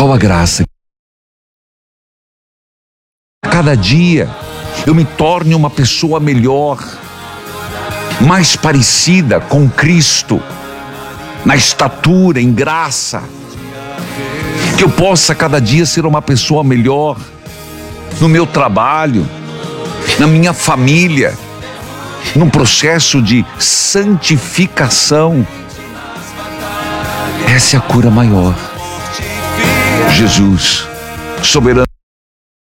Qual a graça? Cada dia eu me torne uma pessoa melhor, mais parecida com Cristo, na estatura, em graça. Que eu possa cada dia ser uma pessoa melhor no meu trabalho, na minha família, num processo de santificação. Essa é a cura maior. Jesus, soberano.